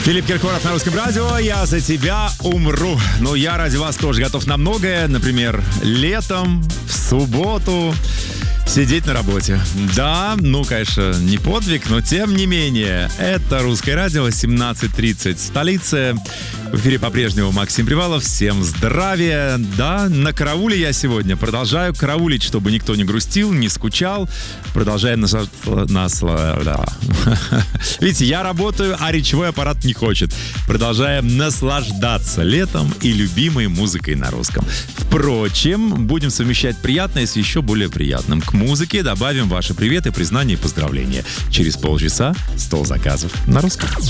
Филипп Киркоров на Русском радио. Я за тебя умру. Но я ради вас тоже готов на многое. Например, летом, в субботу сидеть на работе. Да, конечно, не подвиг, но тем не менее. Это Русское радио, 17:30 в столице. В эфире по-прежнему Максим Привалов. Всем здравия. Да, на карауле я сегодня. Продолжаю караулить, чтобы никто не грустил, не скучал. Продолжаю Видите, я работаю, а речевой аппарат не хочет. Продолжаем наслаждаться летом и любимой музыкой на русском. Впрочем, будем совмещать приятное с еще более приятным. К музыке добавим ваши приветы, признания и поздравления. Через полчаса стол заказов на русском.